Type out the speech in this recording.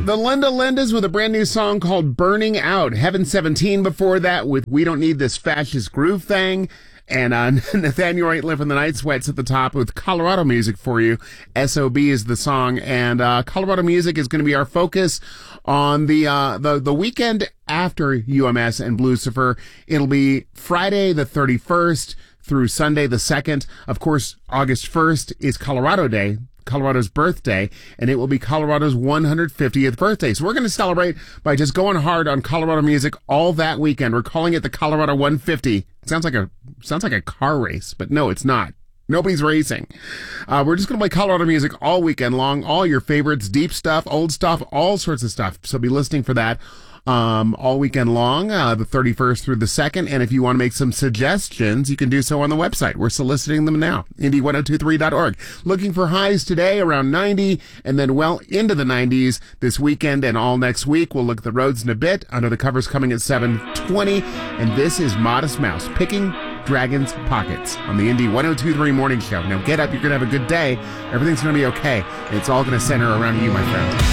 The Linda Lindas with a brand new song called Burning Out. Heaven 17 before that with We Don't Need This Fascist Groove Thing. And Nathaniel Rateliff and the Night Sweats at the top with Colorado music for you. SOB is the song. And Colorado music is going to be our focus on the weekend after UMS and Blucifer. It'll be Friday the 31st through Sunday the 2nd. Of course, August 1st is Colorado Day, Colorado's birthday, and it will be Colorado's 150th birthday. So we're going to celebrate by just going hard on Colorado music all that weekend. We're calling it the Colorado 150. It sounds like a car race, but no, it's not. Nobody's racing. We're just going to play Colorado music all weekend long, all your favorites, deep stuff, old stuff, all sorts of stuff. So be listening for that all weekend long, the 31st through the 2nd. And if you want to make some suggestions, you can do so on the website. We're soliciting them now, indy1023.org. Looking for highs today around 90 and then well into the 90s this weekend and all next week. We'll look at the roads in a bit. Under the Covers coming at 7:20. And this is Modest Mouse picking Dragon's Pockets on the Indy 1023 Morning Show. Now get up. You're going to have a good day. Everything's going to be okay. It's all going to center around you, my friend.